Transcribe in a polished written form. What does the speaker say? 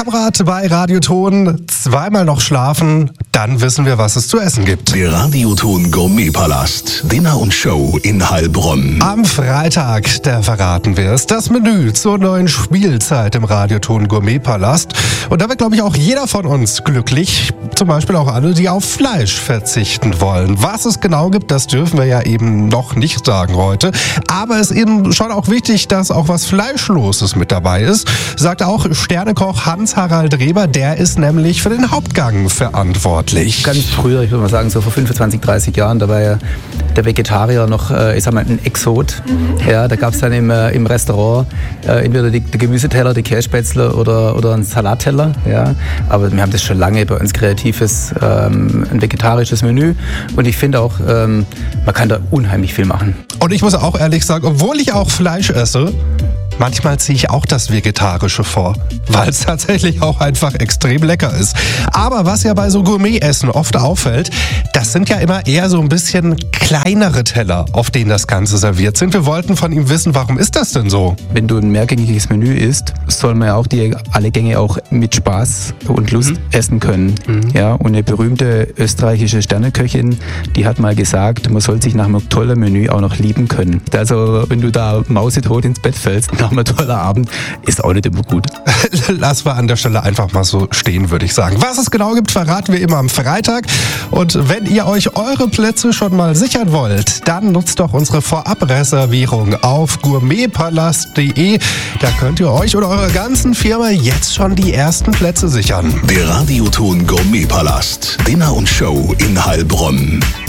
Konrad bei Radioton. Zweimal noch schlafen, dann wissen wir, was es zu essen gibt. Der Radioton Gourmetpalast. Dinner und Show in Heilbronn. Am Freitag, da verraten wir es, das Menü zur neuen Spielzeit im Radioton Gourmetpalast. Und da wird, glaube ich, auch jeder von uns glücklich. Zum Beispiel auch alle, die auf Fleisch verzichten wollen. Was es genau gibt, das dürfen wir ja eben noch nicht sagen heute. Aber es ist eben schon auch wichtig, dass auch was Fleischloses mit dabei ist, sagt auch Sternekoch Hans-Harald Reber. Der ist nämlich für den Hauptgang verantwortlich. Ganz früher, ich würde mal sagen, so vor 25, 30 Jahren, da war ja der Vegetarier noch, ich sag mal, ein Exot. Ja, da gab es dann im Restaurant entweder die Gemüseteller, die Kässpätzle oder einen Salatteller. Ja. Aber wir haben das schon lange bei uns kreatives, ein vegetarisches Menü. Und ich finde auch, man kann da unheimlich viel machen. Und ich muss auch ehrlich sagen, obwohl ich auch Fleisch esse, manchmal ziehe ich auch das Vegetarische vor, weil es tatsächlich auch einfach extrem lecker ist. Aber was ja bei so Gourmet-Essen oft auffällt, das sind ja immer eher so ein bisschen kleinere Teller, auf denen das Ganze serviert sind. Wir wollten von ihm wissen, warum ist das denn so? Wenn du ein mehrgängiges Menü isst, soll man ja auch alle Gänge auch mit Spaß und Lust essen können. Ja, und eine berühmte österreichische Sterneköchin, die hat mal gesagt, man soll sich nach einem tollen Menü auch noch lieben können. Also wenn du da mausetot ins Bett fällst, nach einem tollen Abend, ist auch nicht immer gut. Lass wir an der Stelle einfach mal so stehen, würde ich sagen. Was es genau gibt, verraten wir immer am Freitag. Und wenn ihr euch eure Plätze schon mal sichern wollt, dann nutzt doch unsere Vorabreservierung auf gourmetpalast.de. Da könnt ihr euch oder eurer ganzen Firma jetzt schon die ersten Plätze sichern. Der Radioton Gourmetpalast. Dinner und Show in Heilbronn.